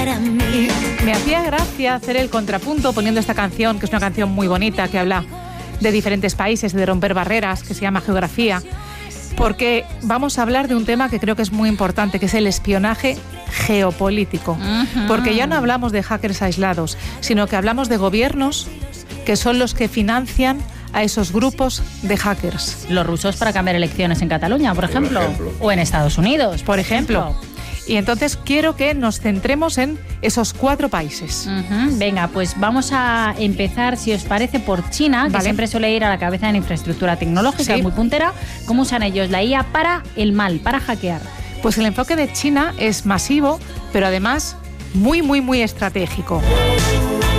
para mí. Me hacía gracia hacer el contrapunto poniendo esta canción, que es una canción muy bonita, que habla de diferentes países, de romper barreras, que se llama Geografía, porque vamos a hablar de un tema que creo que es muy importante, que es el espionaje geopolítico. Porque ya no hablamos de hackers aislados, sino que hablamos de gobiernos que son los que financian a esos grupos de hackers. Los rusos para cambiar elecciones en Cataluña, por ejemplo. O en Estados Unidos, por ejemplo. Y entonces quiero que nos centremos en esos 4 países. Venga, pues vamos a empezar, si os parece, por China, que siempre suele ir a la cabeza en infraestructura tecnológica, muy puntera. ¿Cómo usan ellos la IA para el mal, para hackear? Pues el enfoque de China es masivo, pero además muy, muy, muy estratégico.